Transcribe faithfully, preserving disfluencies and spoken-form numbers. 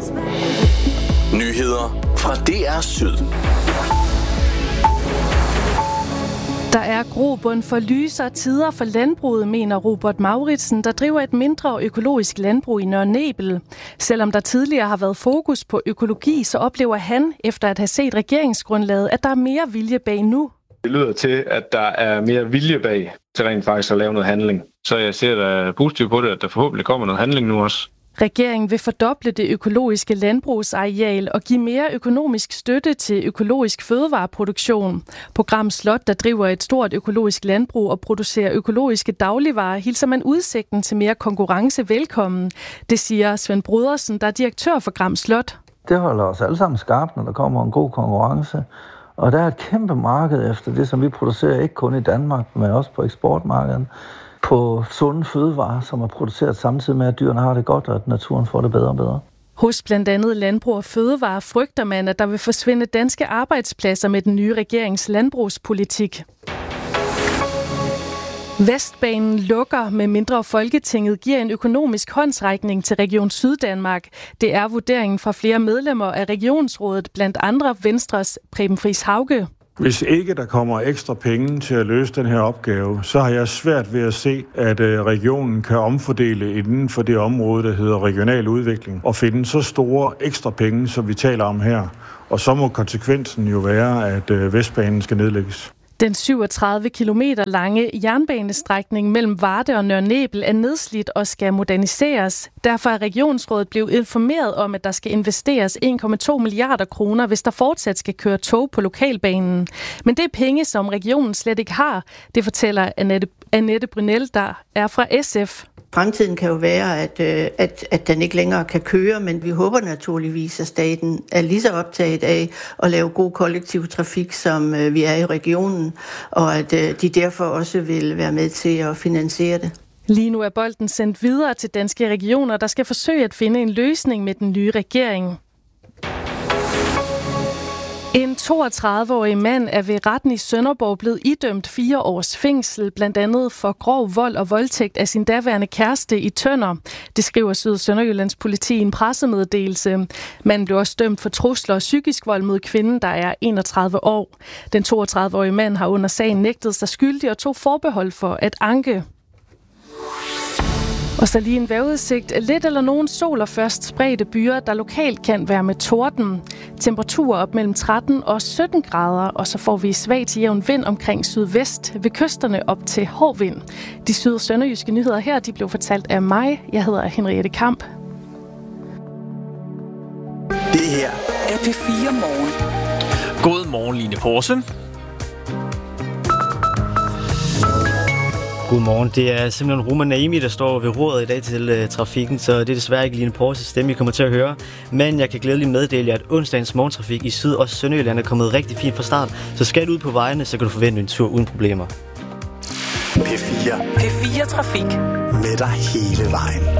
Nyheder fra D R Syd. Der er grobund for lysere tider for landbruget, mener Robert Mauritsen, der driver et mindre økologisk landbrug i Nørre Nebel. Selvom der tidligere har været fokus på økologi, så oplever han, efter at have set regeringsgrundlaget, at der er mere vilje bag nu. Det lyder til, at der er mere vilje bag til rent faktisk at lave noget handling. Så jeg ser da positivt på det, at der forhåbentlig kommer noget handling nu også. Regeringen vil fordoble det økologiske landbrugsareal og give mere økonomisk støtte til økologisk fødevareproduktion. Program Slot, der driver et stort økologisk landbrug og producerer økologiske dagligvarer, hilser man udsigten til mere konkurrence velkommen. Det siger Svend Brodersen, der er direktør for Gram Slot. Det holder os alle sammen skarpt, når der kommer en god konkurrence. Og der er et kæmpe marked efter det, som vi producerer, ikke kun i Danmark, men også på eksportmarkedet, på sunde fødevarer, som er produceret samtidig med, at dyrene har det godt, og at naturen får det bedre og bedre. Hos blandt andet Landbrug og Fødevare frygter man, at der vil forsvinde danske arbejdspladser med den nye regerings landbrugspolitik. Vestbanen lukker, med mindre Folketinget giver en økonomisk håndsrækning til Region Syddanmark. Det er vurderingen fra flere medlemmer af regionsrådet, blandt andre Venstres Preben Friis-Hauge. Hvis ikke der kommer ekstra penge til at løse den her opgave, så har jeg svært ved at se, at regionen kan omfordele inden for det område, der hedder regional udvikling, og finde så store ekstra penge, som vi taler om her. Og så må konsekvensen jo være, at Vestbanen skal nedlægges. Den syvogtredive kilometer lange jernbanestrækning mellem Varde og Nørre Nebel er nedslidt og skal moderniseres. Derfor er regionsrådet blevet informeret om, at der skal investeres en komma to milliarder kroner, hvis der fortsat skal køre tog på lokalbanen. Men det er penge, som regionen slet ikke har. Det fortæller Annette, Annette Brynell, der er fra S F. Fremtiden kan jo være, at, at, at den ikke længere kan køre, men vi håber naturligvis, at staten er lige så optaget af at lave god kollektiv trafik, som vi er i regionen, og at de derfor også vil være med til at finansiere det. Lige nu er bolden sendt videre til danske regioner, der skal forsøge at finde en løsning med den nye regering. En toogtredive-årig mand er ved retten i Sønderborg blevet idømt fire års fængsel, blandt andet for grov vold og voldtægt af sin daværende kæreste i Tønder. Det skriver Syd- Sønderjyllands politi i en pressemeddelelse. Manden blev også dømt for trusler og psykisk vold mod kvinden, der er enogtredive år. Den toogtredive-årige mand har under sagen nægtet sig skyldig og tog forbehold for at anke. Og så lige en vejrudsigt. Lidt eller nogen sol og først spredte byer, der lokalt kan være med torden. Temperaturer op mellem tretten og sytten grader, og så får vi svag til jævn vind omkring sydvest, ved kysterne op til hård vind. De syd- og sønderjyske nyheder her, de blev fortalt af mig. Jeg hedder Henriette Kamp. Det her er P fire Morgen. God morgen, Line Poulsen. Godmorgen. Det er simpelthen Roman Naimi, der står ved roret i dag til uh, trafikken, så det er desværre ikke Line Poulsens stemme, I kommer til at høre. Men jeg kan glædeligt meddele, at onsdagens morgentrafik i Syd- og Sønderjylland er kommet rigtig fint fra start. Så skal du ud på vejene, så kan du forvente en tur uden problemer. P fire. P fire Trafik. Med dig hele vejen.